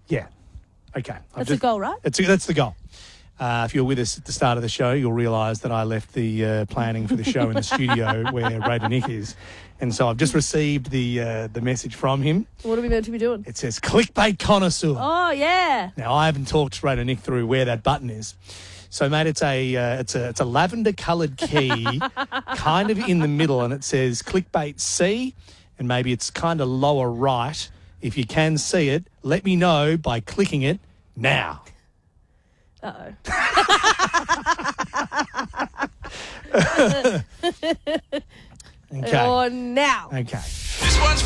Yeah. Okay. That's the goal, right? That's the goal. If you're with us at the start of the show, you'll realise that I left the planning for the show in the studio where Raider Nick is. And so I've just received the message from him. What are we meant to be doing? It says, clickbait connoisseur. Oh, yeah. Now, I haven't talked Raider Nick through where that button is. So, mate, it's a lavender-coloured key kind of in the middle, and it says clickbait C, and maybe it's kind of lower right. If you can see it, let me know by clicking it now. Uh-oh. Okay. Oh, now. Okay. This one's